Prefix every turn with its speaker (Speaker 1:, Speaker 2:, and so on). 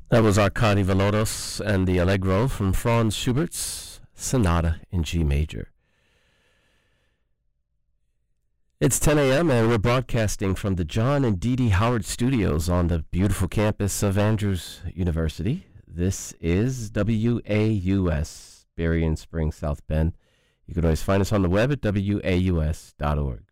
Speaker 1: That was Arkady Volodos and the Allegro from Franz Schubert's Sonata in G major. It's 10 a.m. and we're broadcasting from the John and Dee Dee Howard Studios on the beautiful campus of Andrews University. This is WAUS, Berrien Springs, South Bend. You can always find us on the web at waus.org.